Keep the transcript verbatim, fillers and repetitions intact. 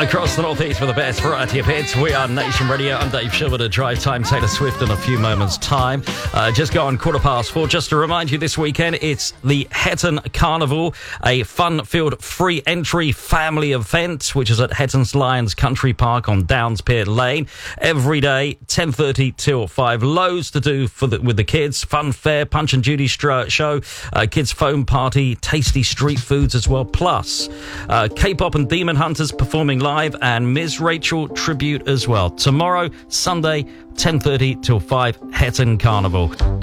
across the northeast for the best variety of hits. We are Nation Radio. I'm Dave Shilbert at Drive Time. Taylor Swift in a few moments' time. Uh, just gone quarter past four. Just to remind you, this weekend it's the Hetton Carnival, a fun-filled free entry family event, which is at Hetton's Lions Country Park on Downspier Lane. Every day, ten thirty till five. Loads to do for the, with the kids. Fun fair, Punch and Judy str- show, uh, kids foam party, tasty street foods as well. Plus, uh, K-pop and Demon Hunters performing live, and Miz Rachel tribute as well. Tomorrow, Sunday, ten thirty till five, Hetton Carnival.